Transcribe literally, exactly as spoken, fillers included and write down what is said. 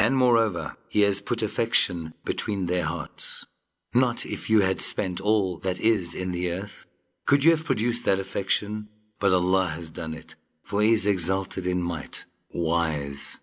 And moreover, He has put affection between their hearts. Not if you had spent all that is in the earth, could you have produced that affection, but Allah has done it, for He is exalted in might, wise.